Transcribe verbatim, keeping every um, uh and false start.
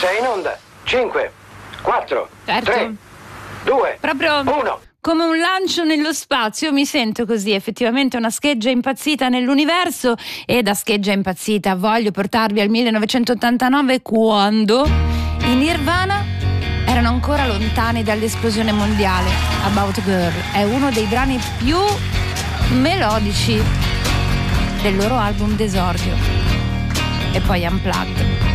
Sei in onda. cinque, quattro, Certo. tre, due, Proprio uno. come un lancio nello spazio, mi sento così, effettivamente una scheggia impazzita nell'universo. E da scheggia impazzita voglio portarvi al millenovecentottantanove, quando i Nirvana erano ancora lontani dall'esplosione mondiale. About a Girl è uno dei brani più melodici del loro album d'esordio. E poi Unplugged.